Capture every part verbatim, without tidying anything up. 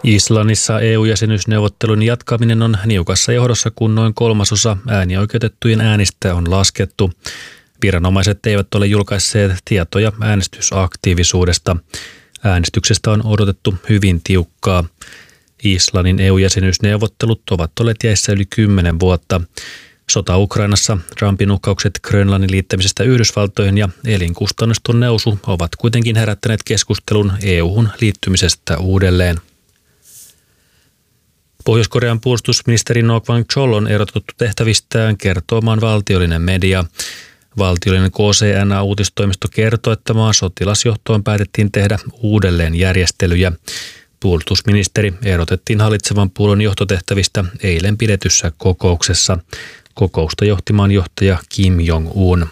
Islannissa E U-jäsenyysneuvottelun jatkaminen on niukassa johdossa, kun noin kolmasosa äänioikeutettujen äänistä on laskettu. Viranomaiset eivät ole julkaisseet tietoja äänestysaktiivisuudesta. Äänestyksestä on odotettu hyvin tiukkaa. Islannin E U-jäsenyysneuvottelut ovat olleet jäissä yli kymmenen vuotta. Sota Ukrainassa, Trumpin uhkaukset Grönlannin liittämisestä Yhdysvaltoihin ja elinkustannusten nousu ovat kuitenkin herättäneet keskustelun E U:hun liittymisestä uudelleen. Pohjois-Korean puolustusministeri No Kwang-chol on erotettu tehtävistään, kertoo maan valtiollinen media. Valtiollinen K C N A-uutistoimisto kertoo, että maan sotilasjohtoon päätettiin tehdä uudelleenjärjestelyjä. Puolustusministeri erotettiin hallitsevan puolueen johtotehtävistä eilen pidetyssä kokouksessa. Kokousta johti maan johtaja Kim Jong-un.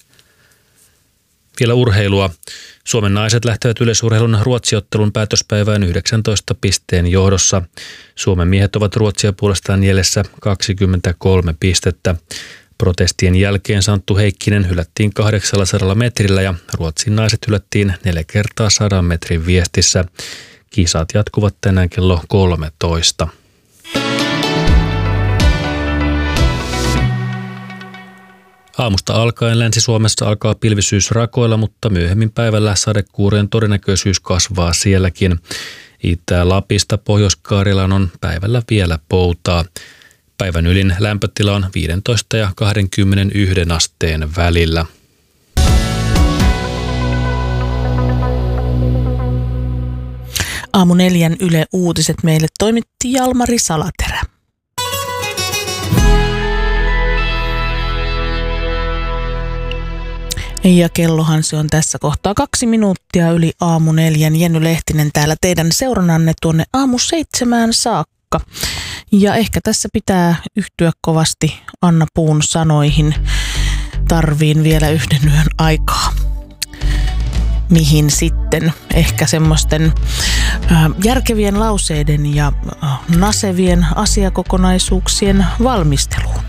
Vielä urheilua. Suomen naiset lähtevät yleisurheilun Ruotsi-ottelun päätöspäivään yhdeksäntoista pisteen johdossa. Suomen miehet ovat Ruotsia puolestaan jäljessä kaksikymmentäkolme pistettä. Protestien jälkeen Santtu Heikkinen hylättiin kahdeksansadaa metrillä ja Ruotsin naiset hylättiin neljä kertaa sadan metrin viestissä. Kisat jatkuvat tänään kello kolmetoista. Aamusta alkaen Länsi-Suomessa alkaa pilvisyys rakoilla, mutta myöhemmin päivällä sadekuurien todennäköisyys kasvaa sielläkin. Itä-Lapista Pohjois-Karjalaan on päivällä vielä poutaa. Päivän ylin lämpötila on viisitoista ja kaksikymmentäyksi asteen välillä. Aamu neljän Yle Uutiset meille toimitti Jalmari Salaterä. Ja kellohan se on tässä kohtaa kaksi minuuttia yli aamu neljän. Jenny Lehtinen täällä teidän seurannanne tuonne aamu seitsemään saakka. Ja ehkä tässä pitää yhtyä kovasti Anna Puun sanoihin. Tarviin vielä yhden yön aikaa. Mihin sitten? Ehkä semmoisten äh, järkevien lauseiden ja äh, nasevien asiakokonaisuuksien valmisteluun.